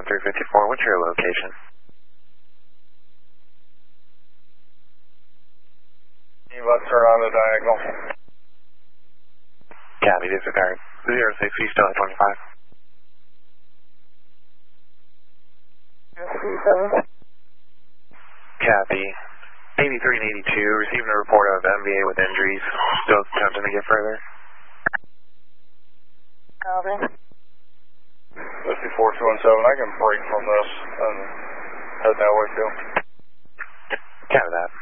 354, what's your location? Let's turn on the diagonal. Copy, disregard. 06, you still at 25? Yes, 37. Copy. 83 and 82, receiving a report of MVA with injuries. Still attempting to get further. Copy. 54-217, I can break from this and head that way too. Copy that.